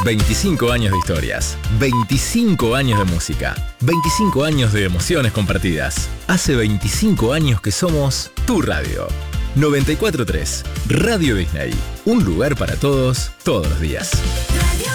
25 años de historias, 25 años de música, 25 años de emociones compartidas. Hace 25 años que somos tu radio. 94.3 Radio Disney. Un lugar para todos, todos los días.